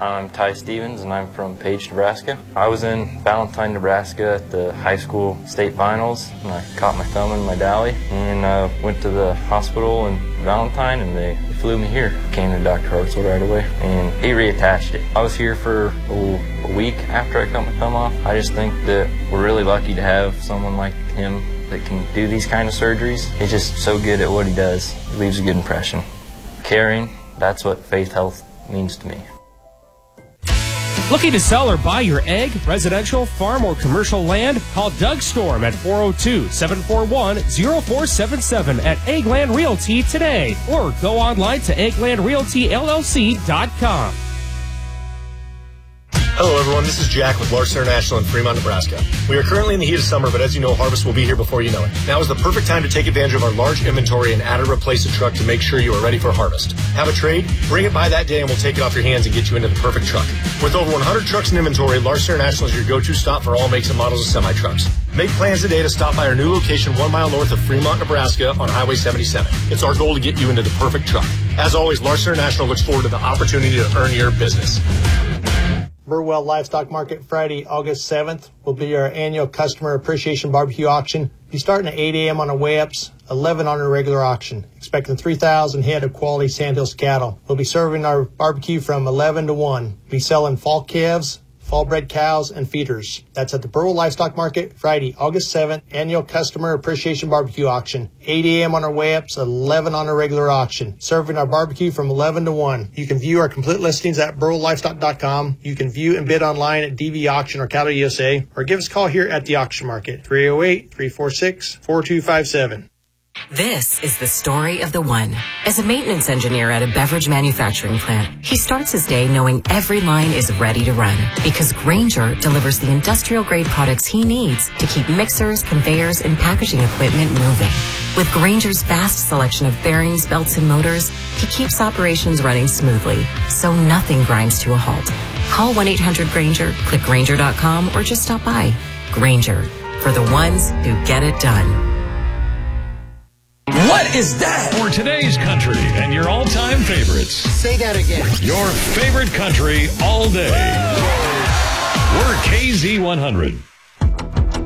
I'm Ty Stevens, and I'm from Page, Nebraska. I was in Valentine, Nebraska at the high school state finals, and I caught my thumb in my dolly, and went to the hospital in Valentine, and they flew me here. Came to Dr. Hartzell right away, and he reattached it. I was here for a week after I cut my thumb off. I just think that we're really lucky to have someone like him that can do these kind of surgeries. He's just so good at what he does. He leaves a good impression. Caring, that's what Faith Health means to me. Looking to sell or buy your egg, residential, farm, or commercial land? Call Doug Storm at 402-741-0477 at Eggland Realty today, or go online to egglandrealtyllc.com. Hello everyone, this is Jack with Larson International in Fremont, Nebraska. We are currently in the heat of summer, but as you know, harvest will be here before you know it. Now is the perfect time to take advantage of our large inventory and add or replace a truck to make sure you are ready for harvest. Have a trade? Bring it by that day and we'll take it off your hands and get you into the perfect truck. With over 100 trucks in inventory, Larson International is your go-to stop for all makes and models of semi-trucks. Make plans today to stop by our new location 1 mile north of Fremont, Nebraska on Highway 77. It's our goal to get you into the perfect truck. As always, Larson International looks forward to the opportunity to earn your business. Burwell Livestock Market Friday, August 7th will be our annual Customer Appreciation Barbecue Auction. Be starting at 8 a.m. on our weigh-ups, 11 on our regular auction. Expecting 3,000 head of quality Sandhills cattle. We'll be serving our barbecue from 11 to 1. Be selling fall calves, fall-bred cows, and feeders. That's at the Burwell Livestock Market Friday, August 7th, annual Customer Appreciation Barbecue Auction. 8 a.m. on our weigh-ups, 11 on our regular auction. Serving our barbecue from 11 to 1. You can view our complete listings at burwelllivestock.com. You can view and bid online at DV Auction or Cattle USA, or give us a call here at the auction market, 308-346-4257. This is the story of the one. As a maintenance engineer at a beverage manufacturing plant, he starts his day knowing every line is ready to run because Grainger delivers the industrial-grade products he needs to keep mixers, conveyors, and packaging equipment moving. With Grainger's vast selection of bearings, belts, and motors, he keeps operations running smoothly, so nothing grinds to a halt. Call 1-800-GRAINGER, click Grainger.com, or just stop by. Grainger, for the ones who get it done. What is that? For today's country and your all-time favorites. Say that again. Your favorite country all day. We're KZ100.